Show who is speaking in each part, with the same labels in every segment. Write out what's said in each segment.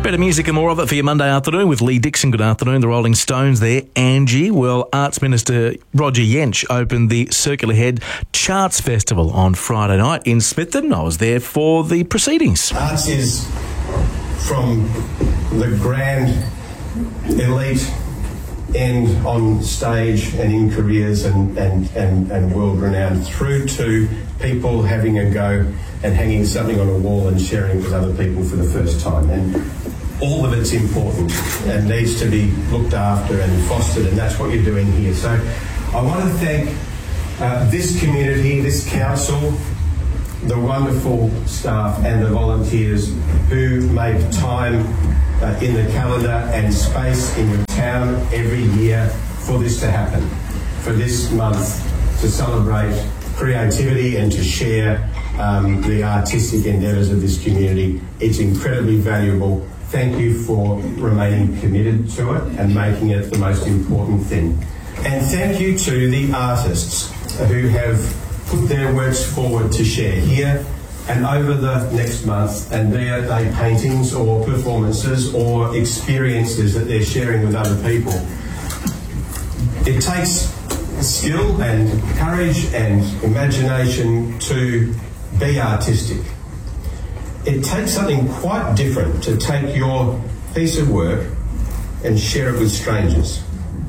Speaker 1: Better music and more of it for your Monday afternoon with Lee Dixon. Good afternoon. The Rolling Stones there. Angie. Well, Arts Minister Roger Jensch opened the Circular Head Charts Festival on Friday night in Smithton. I was there for the proceedings.
Speaker 2: Arts is from the grand elite end on stage and in careers and world-renowned through to people having a go and hanging something on a wall and sharing it with other people for the first time. And all of it's important and needs to be looked after and fostered, and that's what you're doing here. So I want to thank this community, this council, the wonderful staff and the volunteers who make time in the calendar and space in your town every year for this to happen, for this month to celebrate creativity and to share the artistic endeavours of this community. It's incredibly valuable. Thank you for remaining committed to it and making it the most important thing. And thank you to the artists who have put their works forward to share here and over the next month, and be it they paintings or performances or experiences that they're sharing with other people. It takes skill and courage and imagination to be artistic. It takes something quite different to take your piece of work and share it with strangers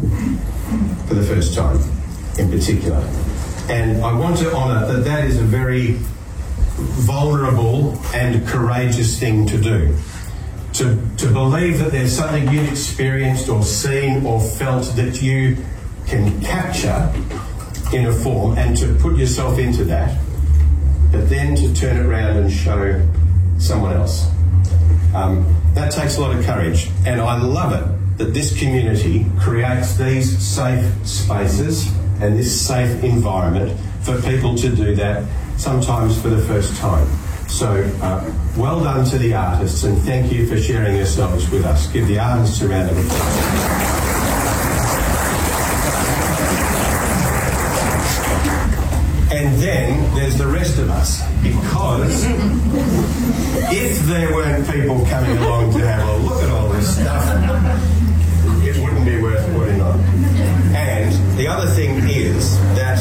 Speaker 2: for the first time in particular. And I want to honour that that is a very vulnerable and courageous thing to do. To believe that there's something you've experienced or seen or felt that you can capture in a form and to put yourself into that, but then to turn it around and show someone else. That takes a lot of courage, and I love it that this community creates these safe spaces and this safe environment for people to do that, sometimes for the first time. So well done to the artists, and thank you for sharing yourselves with us. Give the artists a round of applause. And then there's the rest of us, because if there weren't people coming along to have a look at all this stuff, it wouldn't be worth putting on. And the other thing is that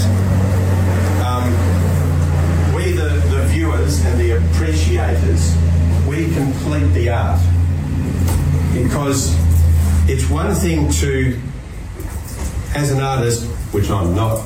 Speaker 2: we, the viewers and the appreciators, we complete the art. Because it's one thing to, as an artist, which I'm not,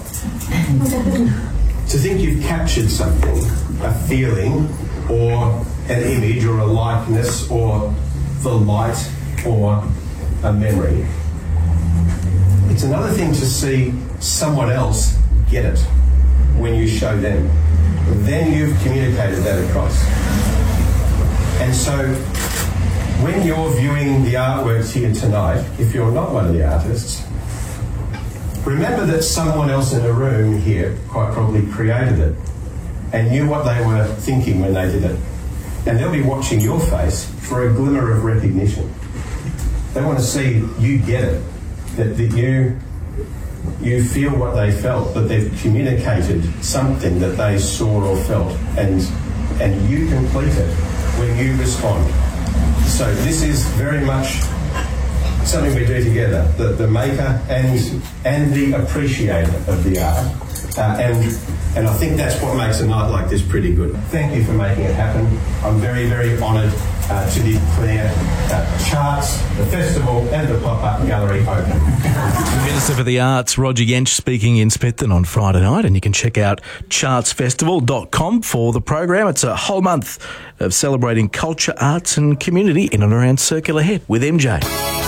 Speaker 2: to think you've captured something, a feeling or an image or a likeness or the light or a memory. It's another thing to see someone else get it when you show them. Then you've communicated that across. And so when you're viewing the artworks here tonight, if you're not one of the artists, remember that someone else in the room here quite probably created it and knew what they were thinking when they did it. And they'll be watching your face for a glimmer of recognition. They want to see you get it, that you feel what they felt, that they've communicated something that they saw or felt, and you complete it when you respond. So this is very much something we do together, the maker and the appreciator of the art. And I think that's what makes a night like this pretty good. Thank you for making it happen. I'm very, very honoured to declare Charts, the festival and the pop-up gallery open.
Speaker 1: The Minister for the Arts, Roger Jensch, speaking in Smithton on Friday night, and you can check out chartsfestival.com for the program. It's a whole month of celebrating culture, arts and community in and around Circular Head with MJ.